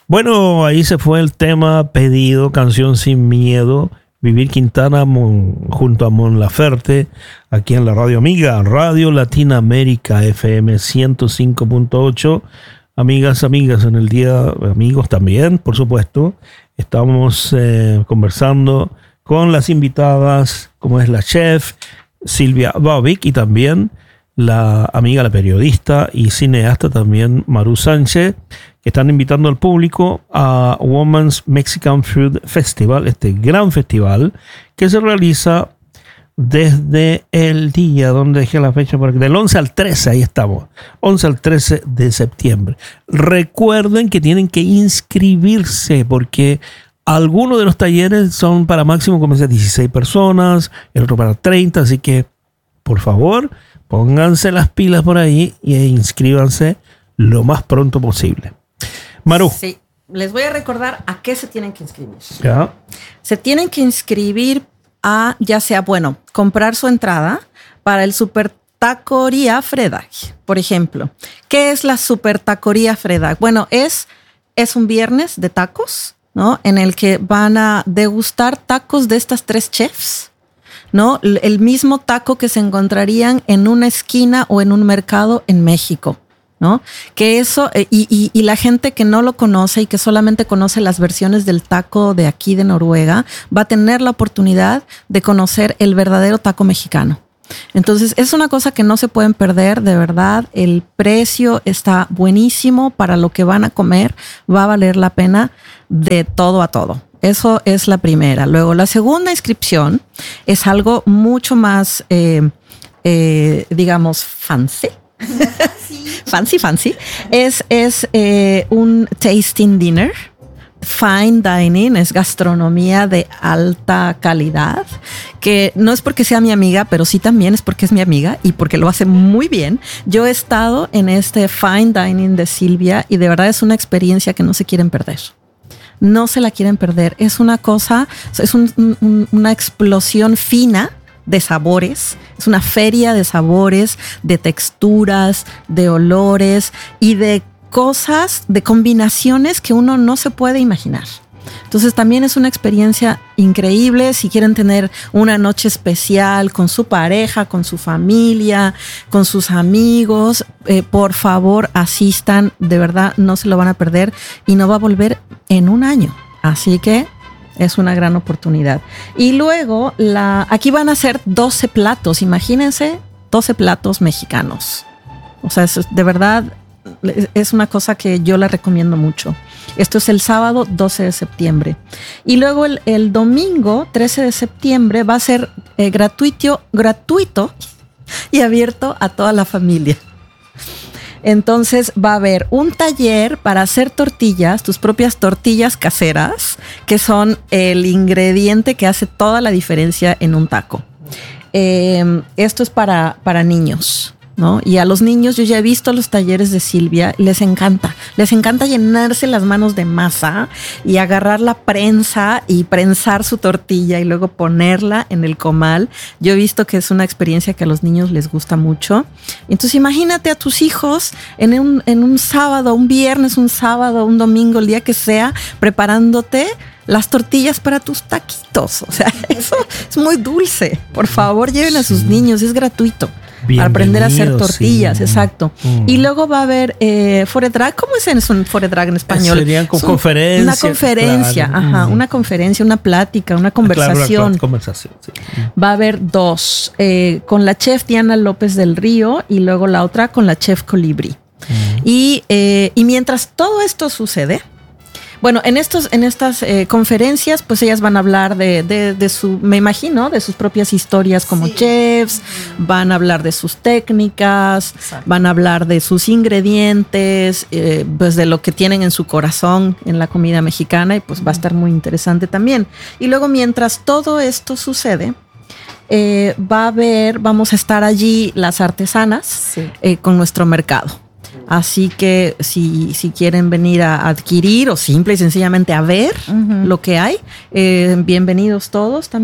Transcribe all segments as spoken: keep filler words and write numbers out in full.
Bueno, ahí se fue el tema pedido, Canción Sin Miedo, Vivir Quintana Mon, junto a Mon Laferte, aquí en la Radio Amiga, Radio Latinoamérica F M ciento cinco punto ocho. Amigas, amigas, en el día, amigos también, por supuesto, estamos eh, conversando con las invitadas, como es la chef Silvia Babic y también la amiga, la periodista y cineasta también Maru Sánchez, que están invitando al público a Women's Mexican Food Festival, este gran festival que se realiza desde el día, donde dejé la fecha, por aquí, del once al trece, ahí estamos, once al trece de septiembre. Recuerden que tienen que inscribirse porque algunos de los talleres son para máximo como dieciséis personas, el otro para treinta, así que por favor pónganse las pilas por ahí e inscríbanse lo más pronto posible. Maru. Sí, les voy a recordar a qué se tienen que inscribir. ¿Ya? Se tienen que inscribir a, ya sea, bueno, comprar su entrada para el Super Taquería Fredag, por ejemplo. ¿Qué es la Super Taquería Fredag? Bueno, es, es un viernes de tacos, ¿no? En el que van a degustar tacos de estas tres chefs, ¿no? El mismo taco que se encontrarían en una esquina o en un mercado en México, ¿no? Que eso, y, y, y la gente que no lo conoce y que solamente conoce las versiones del taco de aquí de Noruega, va a tener la oportunidad de conocer el verdadero taco mexicano. Entonces, es una cosa que no se pueden perder, de verdad. El precio está buenísimo para lo que van a comer. Va a valer la pena de todo a todo. Eso es la primera. Luego, la segunda inscripción es algo mucho más, eh, eh, digamos, fancy. fancy, fancy. Es, es eh, un tasting dinner. Fine dining, es gastronomía de alta calidad, que no es porque sea mi amiga, pero sí también es porque es mi amiga y porque lo hace muy bien. Yo he estado en este fine dining de Silvia y de verdad es una experiencia que no se quieren perder. No se la quieren perder. Es una cosa, es un, un, una explosión fina de sabores. Es una feria de sabores, de texturas, de olores y de cosas, de combinaciones que uno no se puede imaginar. Entonces también es una experiencia increíble si quieren tener una noche especial con su pareja, con su familia, con sus amigos. Eh, por favor, asistan, de verdad no se lo van a perder y no va a volver en un año. Así que es una gran oportunidad. Y luego, la, aquí van a ser doce platos, imagínense, doce platos mexicanos. O sea, es, de verdad es una cosa que yo la recomiendo mucho. Esto es el sábado doce de septiembre. Y luego el, el domingo trece de septiembre va a ser eh, gratuito, gratuito y abierto a toda la familia. Entonces va a haber un taller para hacer tortillas, tus propias tortillas caseras, que son el ingrediente que hace toda la diferencia en un taco. Eh, esto es para, para niños, ¿no? Y a los niños, yo ya he visto los talleres de Silvia, les encanta, les encanta llenarse las manos de masa y agarrar la prensa y prensar su tortilla y luego ponerla en el comal. Yo he visto que es una experiencia que a los niños les gusta mucho. Entonces imagínate a tus hijos en un, en un sábado, un viernes, un sábado, un domingo, el día que sea, preparándote las tortillas para tus taquitos. O sea, eso es muy dulce. Por favor, lleven a sus niños, es gratuito. Para aprender a hacer tortillas, sí. Exacto. Mm. Y luego va a haber eh, foredrag. ¿Cómo es un foredrag en español? Serían con conferencias. Una conferencia, claro. Ajá, mm. una conferencia, una plática, una conversación. Claro, una conversación, sí. Va a haber dos, eh, con la chef Diana López del Río y luego la otra con la chef Colibri. Mm. Y, eh, y mientras todo esto sucede, bueno, en estos, en estas eh, conferencias, pues ellas van a hablar de, de, de su, me imagino, de sus propias historias como sí. chefs, uh-huh. van a hablar de sus técnicas, exacto. van a hablar de sus ingredientes, eh, pues de lo que tienen en su corazón en la comida mexicana y pues uh-huh. va a estar muy interesante también. Y luego mientras todo esto sucede, eh, va a haber, vamos a estar allí las artesanas sí. eh, con nuestro mercado. Así que si, si quieren venir a adquirir o simple y sencillamente a ver uh-huh. lo que hay, eh, bienvenidos todos también.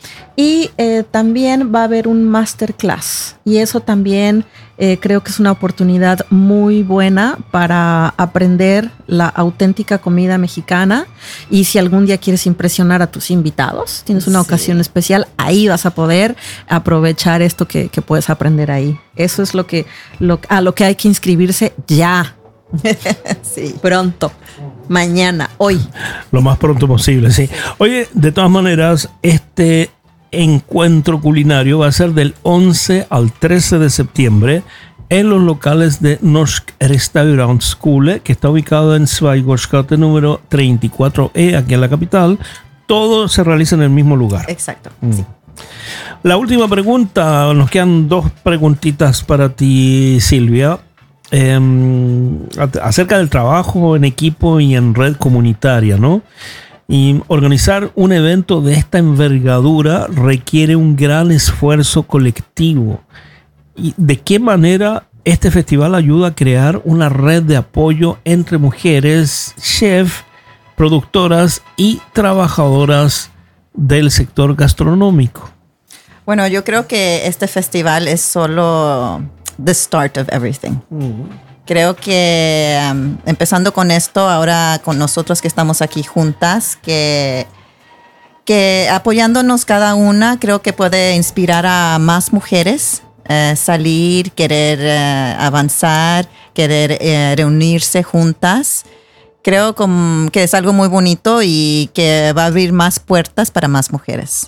Y eh, también va a haber un masterclass. Y eso también eh, creo que es una oportunidad muy buena para aprender la auténtica comida mexicana. Y si algún día quieres impresionar a tus invitados, tienes una sí. ocasión especial, ahí vas a poder aprovechar esto que, que puedes aprender ahí. Eso es lo que, lo, a lo que hay que inscribirse ya. Sí. Pronto. Mañana, hoy. Lo más pronto posible, sí. Oye, de todas maneras, este encuentro culinario va a ser del once al trece de septiembre en los locales de Norsk Restaurantskole, que está ubicado en Sveigårdsgate número treinta y cuatro E, aquí en la capital. Todo se realiza en el mismo lugar. Exacto, mm. sí. La última pregunta, nos quedan dos preguntitas para ti, Silvia. Eh, acerca del trabajo en equipo y en red comunitaria, ¿no? Y organizar un evento de esta envergadura requiere un gran esfuerzo colectivo. ¿Y de qué manera este festival ayuda a crear una red de apoyo entre mujeres, chefs, productoras y trabajadoras del sector gastronómico? Bueno, yo creo que este festival es solo the start of everything. Mm. Creo que um, empezando con esto, ahora con nosotros que estamos aquí juntas, que, que apoyándonos cada una, creo que puede inspirar a más mujeres eh, salir, querer eh, avanzar, querer eh, reunirse juntas. Creo com, que es algo muy bonito y que va a abrir más puertas para más mujeres.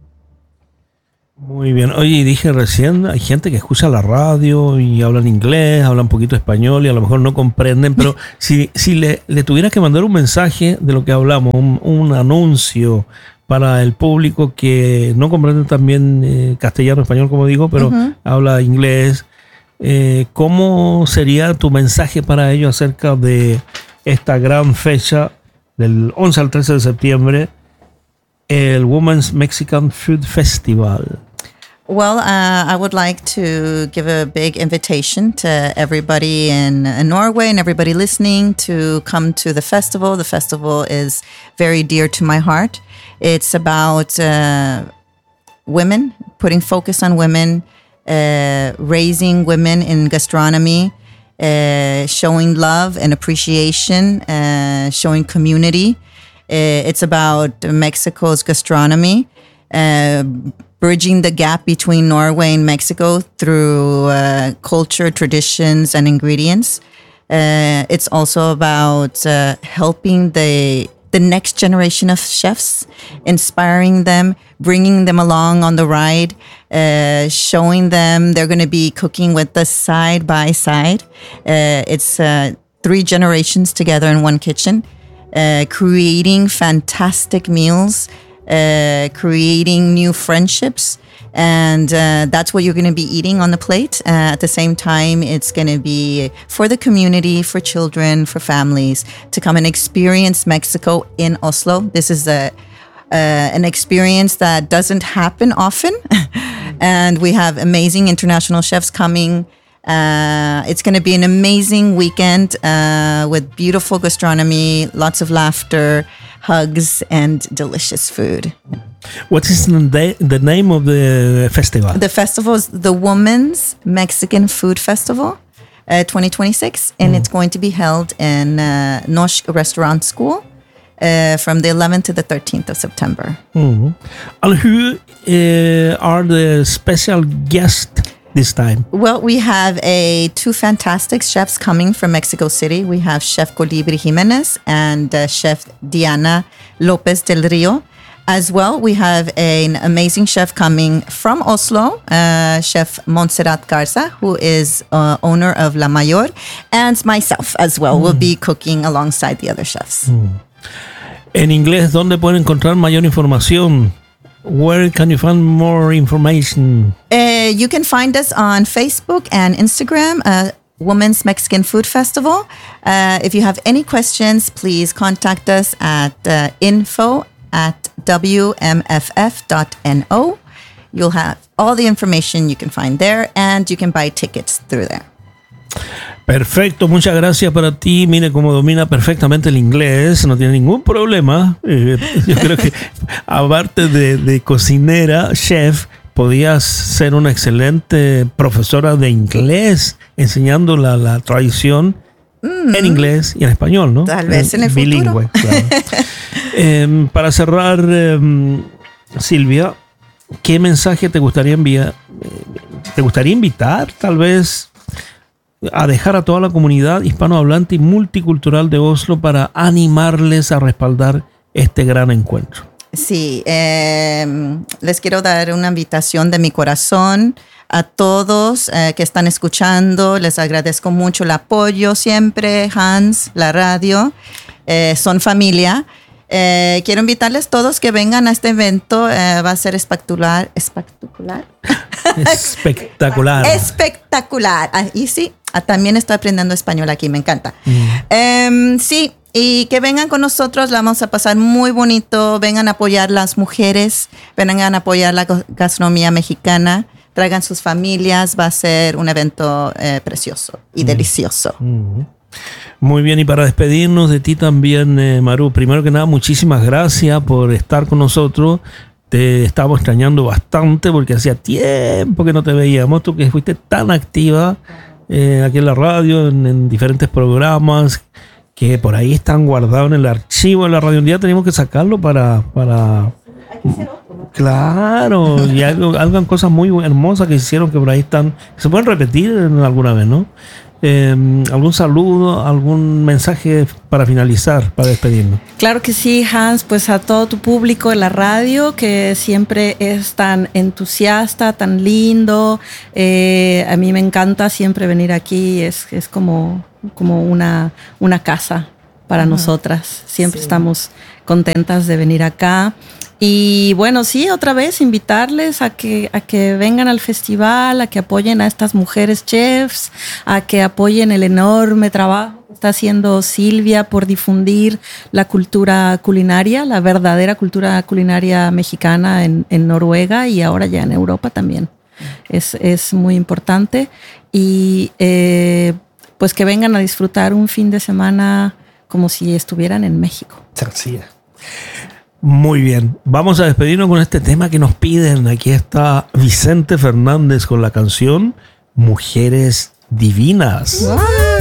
Muy bien. Oye, dije recién, hay gente que escucha la radio y hablan inglés, hablan un poquito español y a lo mejor no comprenden, pero si, si le, le tuvieras que mandar un mensaje de lo que hablamos, un, un anuncio para el público que no comprende también eh, castellano, español, como digo, pero uh-huh. habla inglés, eh, ¿cómo sería tu mensaje para ellos acerca de esta gran fecha del once al trece de septiembre? El Women's Mexican Food Festival. Well, uh, I would like to give a big invitation to everybody in, in Norway and everybody listening to come to the festival. The festival is very dear to my heart. It's about uh, women, putting focus on women, uh, raising women in gastronomy, uh, showing love and appreciation, uh, showing community. Uh, it's about Mexico's gastronomy, uh, bridging the gap between Norway and Mexico through uh, culture, traditions, and ingredients. Uh, it's also about uh, helping the the next generation of chefs, inspiring them, bringing them along on the ride, uh, showing them they're going to be cooking with us side by side. Uh, it's uh, three generations together in one kitchen. Uh, creating fantastic meals, uh, creating new friendships, and uh, that's what you're going to be eating on the plate. Uh, at the same time, it's going to be for the community, for children, for families to come and experience Mexico in Oslo. This is a uh, an experience that doesn't happen often, and we have amazing international chefs coming. Uh, it's going to be an amazing weekend uh, with beautiful gastronomy, lots of laughter, hugs, and delicious food. What is the, the name of the festival? The festival is the Women's Mexican Food Festival uh, twenty twenty-six, and mm. it's going to be held in uh, Norsk Restaurantskole uh, from the eleventh to the thirteenth of September. Mm. And who uh, are the special guests this time? Well, we have a two fantastic chefs coming from Mexico City. We have Chef Colibri Jimenez and uh, Chef Diana Lopez del Rio. As well, we have an amazing chef coming from Oslo, uh, Chef Montserrat Garza, who is uh, owner of La Mayor, and myself as well. Mm. Will be cooking alongside the other chefs. Mm. En inglés, ¿dónde pueden encontrar mayor información? Where can you find more information? Uh, you can find us on Facebook and Instagram, uh, Women's Mexican Food Festival. Uh, if you have any questions, please contact us at uh, info at w m f f dot n o. You'll have all the information you can find there, and you can buy tickets through there. Perfecto, muchas gracias para ti. Mire cómo domina perfectamente el inglés, no tiene ningún problema. Eh, yo creo que aparte de, de cocinera, chef, podías ser una excelente profesora de inglés, enseñando la, la tradición mm. en inglés y en español, ¿no? Tal vez en el bilingüe, futuro. Claro. eh, para cerrar, eh, Silvia, ¿qué mensaje te gustaría enviar? ¿Te gustaría invitar, tal vez, a dejar a toda la comunidad hispanohablante y multicultural de Oslo para animarles a respaldar este gran encuentro? Sí, eh, les quiero dar una invitación de mi corazón a todos eh, que están escuchando. Les agradezco mucho el apoyo siempre, Hans, la radio, eh, son familia. Eh, quiero invitarles todos que vengan a este evento. Eh, va a ser espectacular. ¿Espectacular? Espectacular. Espectacular. Ah, y sí, ah, también estoy aprendiendo español aquí, me encanta. Mm. Eh, sí, y que vengan con nosotros, la vamos a pasar muy bonito. Vengan a apoyar las mujeres, vengan a apoyar la gastronomía mexicana. Traigan sus familias, va a ser un evento eh, precioso y mm. delicioso. Mm. Muy bien, y para despedirnos de ti también, eh, Maru, primero que nada, muchísimas gracias por estar con nosotros. Te estamos extrañando bastante porque hacía tiempo que no te veíamos. Tú que fuiste tan activa eh, aquí en la radio, en, en diferentes programas, que por ahí están guardados en el archivo de la radio. Un día tenemos que sacarlo para... para... Claro, y algo, algo cosas muy hermosas que hicieron que por ahí están. Se pueden repetir alguna vez, ¿no? Eh, ¿Algún saludo, algún mensaje para finalizar, para despedirnos? Claro que sí, Hans, pues a todo tu público de la radio que siempre es tan entusiasta, tan lindo. Eh, a mí me encanta siempre venir aquí, es, es como, como una, una casa para uh-huh. nosotras. Siempre sí. estamos contentas de venir acá. Y bueno, sí, otra vez invitarles a que, a que vengan al festival, a que apoyen a estas mujeres chefs, a que apoyen el enorme trabajo que está haciendo Silvia por difundir la cultura culinaria, la verdadera cultura culinaria mexicana en, en Noruega y ahora ya en Europa también. Es, es muy importante. Y eh, pues que vengan a disfrutar un fin de semana como si estuvieran en México. Sí. Muy bien, vamos a despedirnos con este tema que nos piden. Aquí está Vicente Fernández con la canción Mujeres Divinas. ¡Wow!